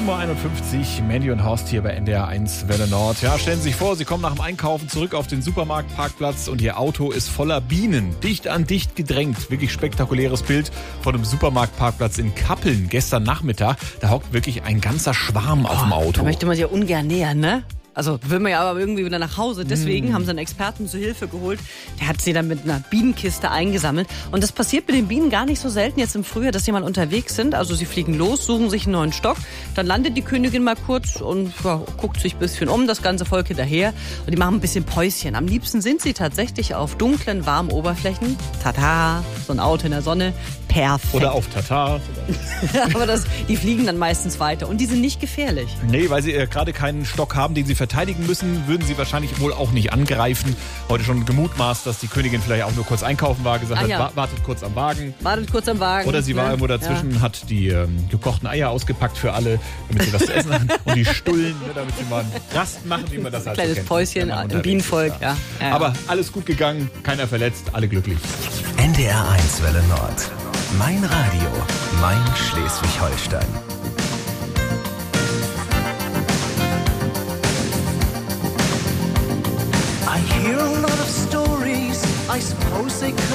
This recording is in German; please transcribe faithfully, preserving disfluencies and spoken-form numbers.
sieben Uhr einundfünfzig, Mandy und Horst hier bei N D R eins Welle Nord. Ja, stellen Sie sich vor, Sie kommen nach dem Einkaufen zurück auf den Supermarktparkplatz und Ihr Auto ist voller Bienen. Dicht an dicht gedrängt. Wirklich spektakuläres Bild von einem Supermarktparkplatz in Kappeln gestern Nachmittag. Da hockt wirklich ein ganzer Schwarm oh, auf dem Auto. Da möchte man sich ja ungern nähern, ne? Also will man ja aber irgendwie wieder nach Hause. Deswegen mm. haben sie einen Experten zu Hilfe geholt. Der hat sie dann mit einer Bienenkiste eingesammelt. Und das passiert mit den Bienen gar nicht so selten jetzt im Frühjahr, dass sie mal unterwegs sind. Also sie fliegen los, suchen sich einen neuen Stock. Dann landet die Königin mal kurz und ja, guckt sich ein bisschen um, das ganze Volk hinterher. Und die machen ein bisschen Päuschen. Am liebsten sind sie tatsächlich auf dunklen, warmen Oberflächen. Tata, so ein Auto in der Sonne. Perfekt. Oder auf Tata. Aber das, die fliegen dann meistens weiter. Und die sind nicht gefährlich. Nee, weil sie äh, gerade keinen Stock haben, den sie verteidigen müssen, würden sie wahrscheinlich wohl auch nicht angreifen. Heute schon gemutmaßt, dass die Königin vielleicht auch nur kurz einkaufen war, gesagt ah, ja. hat, wartet kurz am Wagen. Wartet kurz am Wagen. Oder sie war ne? irgendwo dazwischen, ja. hat die ähm, gekochten Eier ausgepackt für alle, damit sie was zu essen haben. Und die Stullen, ne, damit sie mal Rast machen, wie man das halt Kleines so kennt. Päuschen im Bienenvolk. Ja. Ja. Ja, ja. Aber alles gut gegangen, keiner verletzt, alle glücklich. N D R eins Welle Nord. Mein Radio, mein Schleswig-Holstein. I hear a lot of stories, I suppose they could